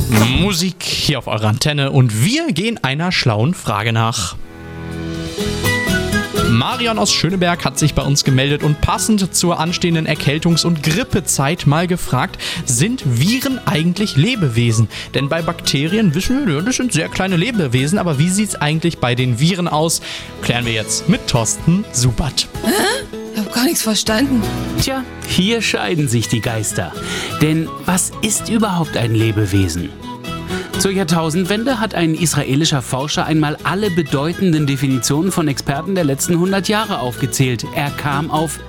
Musik hier auf eurer Antenne und wir gehen einer schlauen Frage nach. Marion aus Schöneberg hat sich bei uns gemeldet und passend zur anstehenden Erkältungs- und Grippezeit mal gefragt, sind Viren eigentlich Lebewesen? Denn bei Bakterien wissen wir, das sind sehr kleine Lebewesen, aber wie sieht es eigentlich bei den Viren aus? Klären wir jetzt mit Thorsten Subert. Ich habe gar nichts verstanden. Tja, hier scheiden sich die Geister. Denn was ist überhaupt ein Lebewesen? Zur Jahrtausendwende hat ein israelischer Forscher einmal alle bedeutenden Definitionen von Experten der letzten 100 Jahre aufgezählt. Er kam auf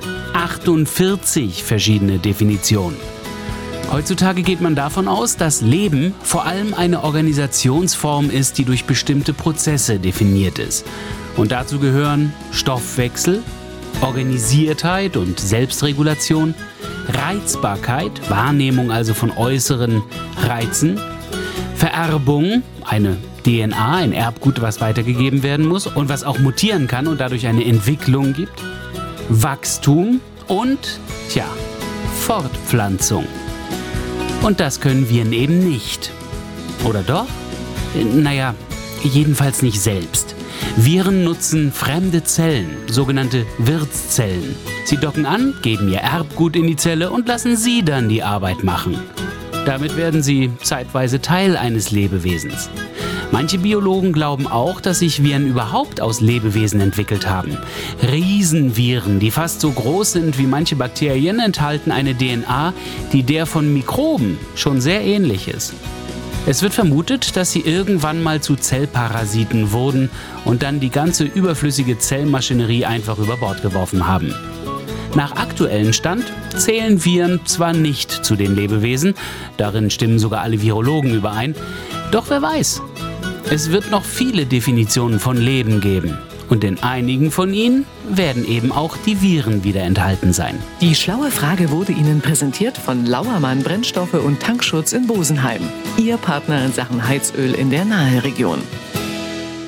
48 verschiedene Definitionen. Heutzutage geht man davon aus, dass Leben vor allem eine Organisationsform ist, die durch bestimmte Prozesse definiert ist. Und dazu gehören Stoffwechsel, Organisiertheit und Selbstregulation, Reizbarkeit, Wahrnehmung also von äußeren Reizen, Vererbung, eine DNA, ein Erbgut, was weitergegeben werden muss und was auch mutieren kann und dadurch eine Entwicklung gibt, Wachstum und, Fortpflanzung. Und das können Viren eben nicht. Oder doch? Naja, jedenfalls nicht selbst. Viren nutzen fremde Zellen, sogenannte Wirtszellen. Sie docken an, geben ihr Erbgut in die Zelle und lassen sie dann die Arbeit machen. Damit werden sie zeitweise Teil eines Lebewesens. Manche Biologen glauben auch, dass sich Viren überhaupt aus Lebewesen entwickelt haben. Riesenviren, die fast so groß sind wie manche Bakterien, enthalten eine DNA, die der von Mikroben schon sehr ähnlich ist. Es wird vermutet, dass sie irgendwann mal zu Zellparasiten wurden und dann die ganze überflüssige Zellmaschinerie einfach über Bord geworfen haben. Nach aktuellem Stand zählen Viren zwar nicht zu den Lebewesen, darin stimmen sogar alle Virologen überein, doch wer weiß. Es wird noch viele Definitionen von Leben geben und in einigen von ihnen werden eben auch die Viren wieder enthalten sein. Die schlaue Frage wurde Ihnen präsentiert von Lauermann Brennstoffe und Tankschutz in Bosenheim. Ihr Partner in Sachen Heizöl in der Naheregion.